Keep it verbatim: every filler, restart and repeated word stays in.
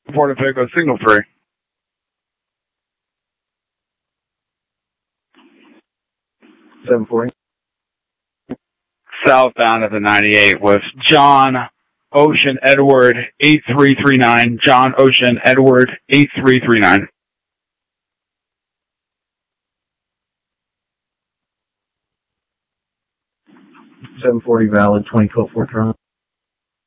Port Echo, signal free. seven forty. Southbound of the ninety-eight was John Ocean Edward eight three three nine. John Ocean Edward eight three three nine. seven forty valid, twenty twelve Fort Toronto.